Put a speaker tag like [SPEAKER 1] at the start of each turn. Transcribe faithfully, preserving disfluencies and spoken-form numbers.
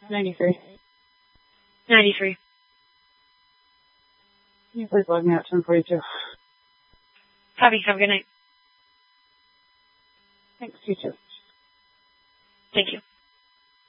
[SPEAKER 1] ninety-three.
[SPEAKER 2] ninety-three.
[SPEAKER 1] Can you please log me out ten forty-two?
[SPEAKER 2] Copy. Have a good night.
[SPEAKER 1] Thanks, you too.
[SPEAKER 2] Thank you.